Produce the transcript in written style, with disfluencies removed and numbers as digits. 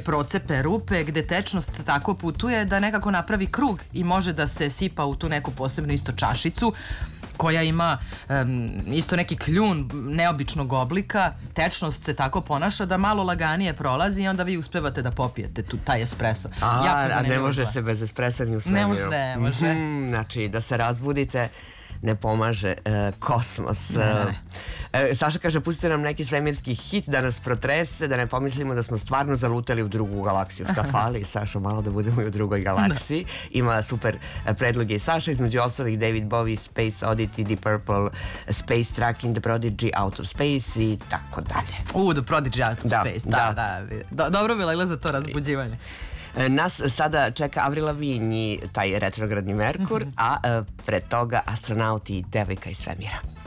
procepe, rupe, gde tečnost tako putuje da nekako napravi krug i može da se sipa u tu neku posebnu isto čašicu koja ima isto neki kljun neobičnog oblika. Tečnost se tako ponaša da malo laganije prolazi i onda vi uspevate da popijete taj espresso. A ne može se bez espressa ni u svemiru. Ne može. Znači, da se razbudite ne pomaže kosmos. Saša kaže, pustite nam neki svemirski hit da nas protrese, da ne pomislimo da smo stvarno zalutali u drugu galaksiju. Šta fali, Sašo, malo da budemo i u drugoj galaksiji. Ima super predloge i Saša, između ostalih David Bowie, Space Oddity, Deep Purple, Space Tracking, The Prodigy, Out of Space i tako dalje. The Prodigy, Out of Space, da. Dobro bi legla za to razbuđivanje. Nas sada čeka Avril Lavigne i taj retrogradni Merkur, a pre toga astronauti i devojka iz svemira.